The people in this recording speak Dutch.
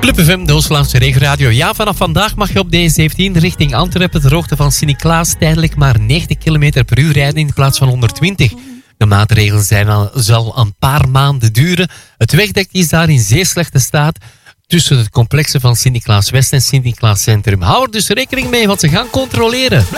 Club FM, de Oost-Vlaamse regenradio. Ja, vanaf vandaag mag je op de E17 richting Antwerpen ter hoogte van Sint-Niklaas tijdelijk maar 90 km per uur rijden in plaats van 120. De maatregel zal een paar maanden duren. Het wegdek is daar in zeer slechte staat tussen het complexen van Sint-Niklaas West en Sint-Niklaas Centrum. Hou er dus rekening mee, want ze gaan controleren.